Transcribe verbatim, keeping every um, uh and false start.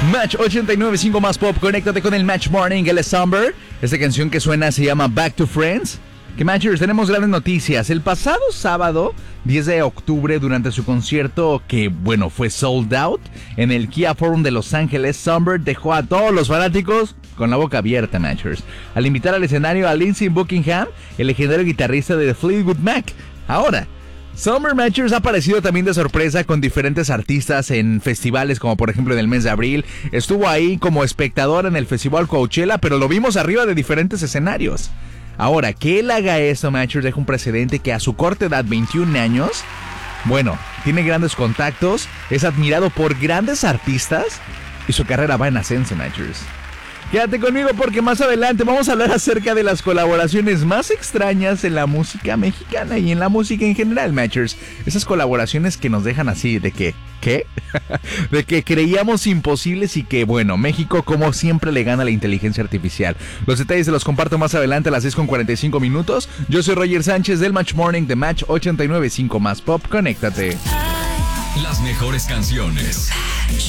Match ochenta y nueve punto cinco más pop, conéctate con el Match Morning, él es Somber. Esta canción que suena se llama Back to Friends. Que Matchers, tenemos grandes noticias. El pasado sábado, diez de octubre, durante su concierto que, bueno, fue sold out en el Kia Forum de Los Ángeles, Somber dejó a todos los fanáticos con la boca abierta, Matchers, al invitar al escenario a Lindsey Buckingham, el legendario guitarrista de The Fleetwood Mac. Ahora, Summer Matchers ha aparecido también de sorpresa con diferentes artistas en festivales, como por ejemplo en el mes de abril. Estuvo ahí como espectador en el Festival Coachella, pero lo vimos arriba de diferentes escenarios. Ahora, que él haga esto, Matchers, deja un precedente que a su corta edad, veintiún años, bueno, tiene grandes contactos, es admirado por grandes artistas y su carrera va en ascenso, Matchers. Quédate conmigo porque más adelante vamos a hablar acerca de las colaboraciones más extrañas en la música mexicana y en la música en general, Matchers. Esas colaboraciones que nos dejan así de que, ¿qué? De que creíamos imposibles y que, bueno, México como siempre le gana a la inteligencia artificial. Los detalles se los comparto más adelante a las seis con cuarenta y cinco minutos. Yo soy Roger Sánchez del Match Morning de Match ochenta y nueve punto cinco más Pop. Conéctate. Las mejores canciones.